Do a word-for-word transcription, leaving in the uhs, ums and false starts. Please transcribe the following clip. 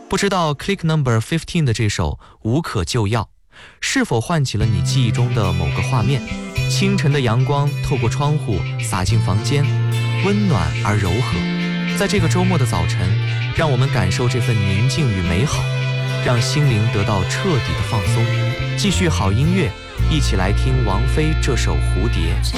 不知道 Click Number fifteen 的这首无可救药是否唤起了你记忆中的某个画面？清晨的阳光透过窗户洒进房间，温暖而柔和。在这个周末的早晨，让我们感受这份宁静与美好，让心灵得到彻底的放松。继续好音乐，一起来听王菲这首《蝴蝶》。